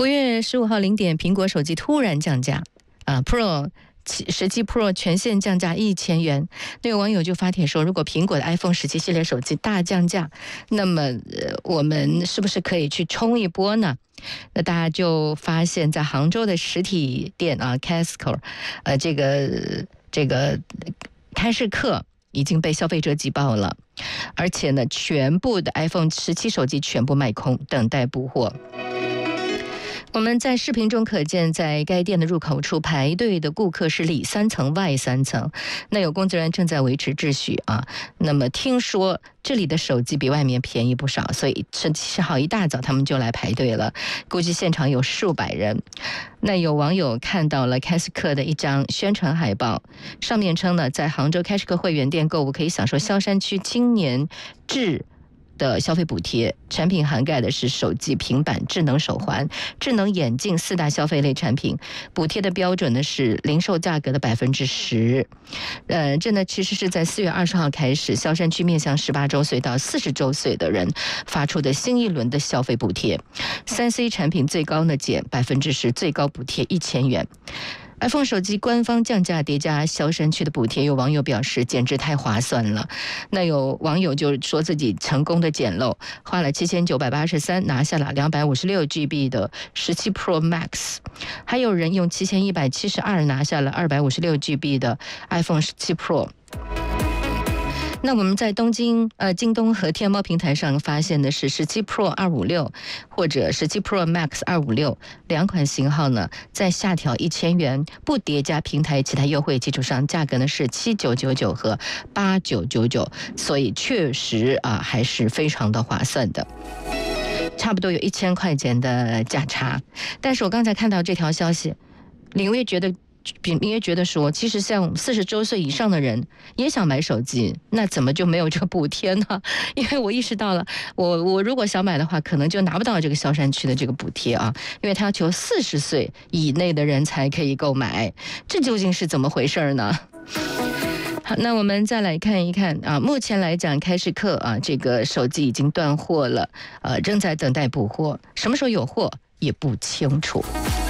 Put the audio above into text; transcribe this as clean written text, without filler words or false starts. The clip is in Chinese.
5月15号0点，苹果手机突然降价，Pro。17 Pro 全线降价1000元，那有网友就发帖说，如果苹果的 iPhone 17系列手机大降价，那么我们是不是可以去冲一波呢？那大家就发现，在杭州的实体店Casco，这个开市客已经被消费者挤爆了，而且呢，全部的 iPhone 17手机全部卖空，等待补货。我们在视频中可见，在该店的入口处排队的顾客是里3层外3层，那有工作人员正在维持秩序啊。那么听说这里的手机比外面便宜不少，所以17号一大早他们就来排队了，估计现场有数百人。那有网友看到了开市客的一张宣传海报，上面称呢，在杭州开市客会员店购物可以享受萧山区青年智的消费补贴，产品涵盖的是手机、平板、智能手环、智能眼镜4大消费类产品，补贴的标准呢是零售价格的10%。这呢其实是在4月20号开始，萧山区面向18周岁到40周岁的人发出的新一轮的消费补贴，3C 产品最高呢减10%，最高补贴1000元。iPhone 手机官方降价叠加萧山区的补贴，有网友表示简直太划算了。那有网友就说自己成功的捡漏，花了7983拿下了256GB 的17 Pro Max， 还有人用7172拿下了256GB 的 iPhone 17 Pro。那我们在京东和天猫平台上发现的是17 Pro 256或者17 Pro Max 256两款型号呢，在下调1000元，不叠加平台其他优惠基础上，价格呢是7999和8999，所以确实还是非常的划算的。差不多有1000块钱的价差。但是我刚才看到这条消息，林月觉得说，其实像40周岁以上的人也想买手机，那怎么就没有这个补贴呢？因为我意识到了，我如果想买的话，可能就拿不到这个萧山区的这个补贴啊，因为他要求40岁以内的人才可以购买，这究竟是怎么回事呢？好，那我们再来看一看目前来讲，开市客这个手机已经断货了，正在等待补货，什么时候有货也不清楚。